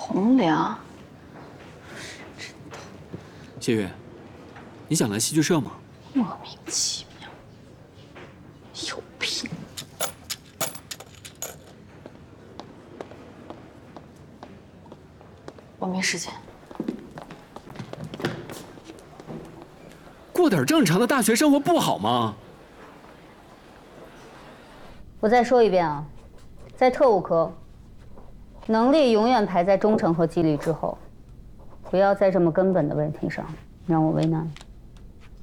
从良。 谢月，你想来戏剧社吗？ 莫名其妙，有病！我没时间。 过点正常的大学生活不好吗？ 我再说一遍啊，在特务科，能力永远排在忠诚和纪律之后。不要在这么根本的问题上让我为难。